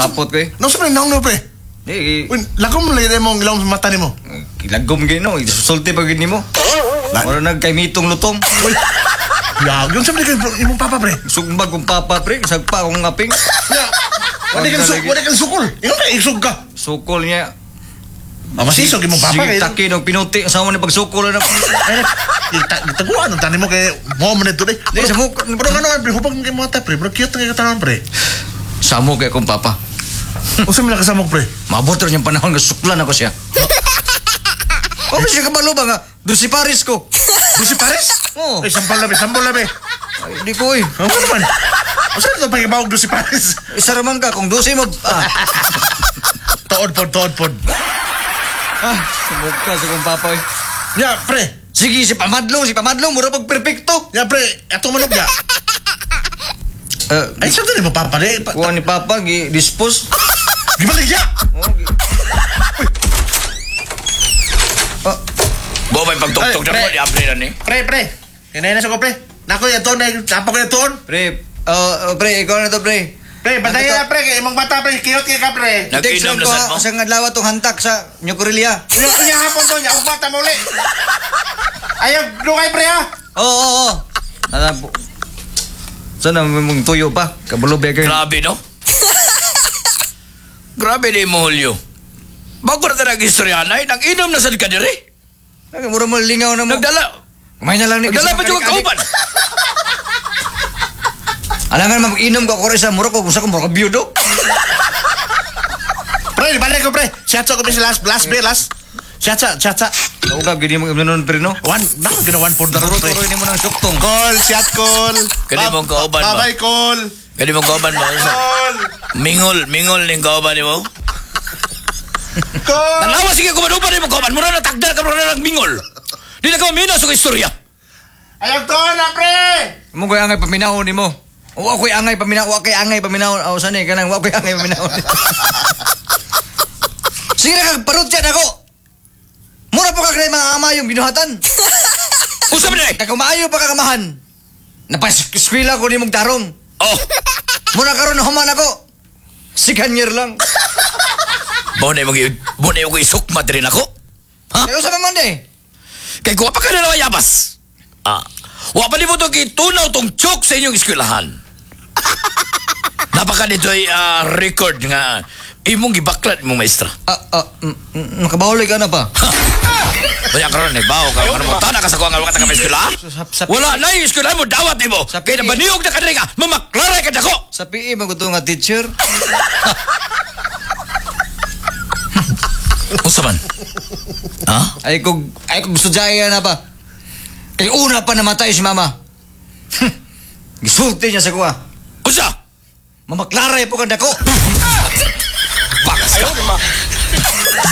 sapot ko eh. No, sa pre, naong pre. Eh, Uy, lagom mo lang mo ang ilaw sa mata ni mo. ilagom kayo no. Isusulti pa gini mo. Wala na kay mitong lutong. Uy, ya, yun sabi ka, imong papa pre. Sugbag kong papa pre. Sagpa akong ngaping. Ya, wala kang sukol. Ikaw ka, isog ka. Sukol niya. Masisog imong papa Sige, kay. taki ng pinuti. Asawa ni pagsukol na. Taguan, ang tanin mo kay mo man ito, pre. Di, sa mukha. Pero ano, pre, hupag mo kay mata, pre. Pero cute nga katanan, pre. Samo kay akong papa. Usa mo kasama pre. Mabot rin yung panahon nga suklan ako siya. O, siya kabalo ba nga? Doon si Paris ko. Si Pares? Oo. Ay, sampal labi. Ay, di ko eh. Ano naman? Usa ito pagibawag do si Pares? Isa raman ka, kung dosi mo... Tood pod. Sumog ka sa kong papa eh. Ya, pre. Sige, si Pamadlong, mura pag perfecto. Ya, pre. Ato manok ya. Ay, saan ito ni mo papa? Kuha ni Papa, dispose. Gibalik ya! Bumay pagtuktok na Ay, ko, di-apply na ni. Pre. Kinaya na sa ko, pre. Nako, yato na. Sapa ko yato. Pre, pre, ikaw na to, pre. Pre, batay na, pre. Kaya imong bata, pre. Cute ka, pre. Nag-inom na sad mo. Sa ngadlawa tong hantak sa Nyukurilya. Ano niya hapon to? Niya, bata mo ulit. Ayaw, lukay, pre, ha? Oo. Nanapo. Sana mong tuyo pa. Kabalo beggar. Grabe, no? Grabe ni mo, Julio. Bago na talagang istorya na, nag-inom na sad ka diri. Mura mo lingaw na mo. Nagdala. Kumain na lang ni. Nagdala pa yung kauban. Alangan mag-inom ka kore sa mura ko. Kung sa mura ka biyudo. Pre, balik ko, pre. Siyatsa ko, pre, last, pre, last. Siyatsa. Naugab, gini mo ibnunon pre no? Nako, ginawan for the road, pre. Turo ni mo ng suktong. Call, shot call. Kani mong kauban mo. Bye-bye, call. Kani mong kauban mo. Call. Mingol ning kauban ni mo. Call. Nalawa sige kumanupan ni mong kauban. Mura na tagdal ka mura na mingol. Di na ka mamina sa istorya. Ayaw to na, pre. Mo koy angay paminaw ni mo. Wa koy angay paminaw, aw sani kanang wa koy angay paminaw. Sige na kag parot dyan ako. Mura po ka kay mga ama yung binuhatan. Usap na eh. Kag maayo pa kagamahan. Napaskwila ko ni mong tarong. Oh. Mura karon human ako. Sikanyer lang. Bonay mo isukmat rin ako. Ha? Kayo sa naman eh. Kay kuha pa ka na naman yabas. Wa pa di mo itong itunaw tong chok sa inyong eskwelahan. Napaka nito ay record nga imong gibaklat imong maestra. Nakabahuli ka na pa. Kaya karon eh, bawo ka. Ano mo, tana ka sa kuha nga wakata ka may eskwela? Wala na yung eskwelahan mo, dawat mo. Sa Kaya PE. nabaniyog na ka rin ka, mamaklaray ka dako. Sa PE, maguto nga teacher. Unsa man? Ha? Ay kog gusto dyan na pa. Kay una pa namatay si mama. Gisulti niya sa kuha. Unsa? Mamaklaray po ka dako. Bakas ka.